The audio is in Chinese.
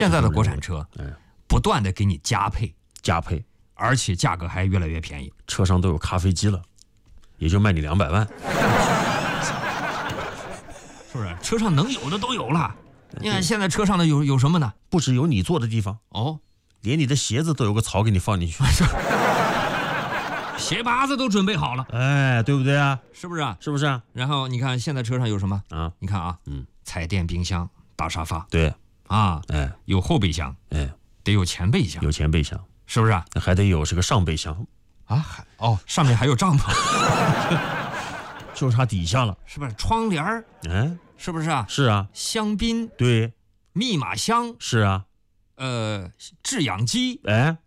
现在的国产车，不断的给你加配，而且价格还越来越便宜。 车上都有咖啡机了，也就卖你200万， 是不是？车上能有的都有了。你看现在车上的有什么呢？ 不只有你坐的地方哦， 连你的鞋子都有个槽给你放进去， 鞋拔子都准备好了， 哎，对不对啊？ 是不是啊？ 是不是啊？ 然后你看现在车上有什么啊？ 你看啊，彩电冰箱、大沙发， 对啊， 哎， 有后备箱， 哎， 得有前备箱， 有前备箱， 是不是啊？ 还得有这个上备箱啊，上面还有帐篷， 就差底下了， 是不是？窗帘儿， 哎， 是不是啊？ 是啊， 香槟， 对， 密码箱， 是啊， 制氧机， 哎，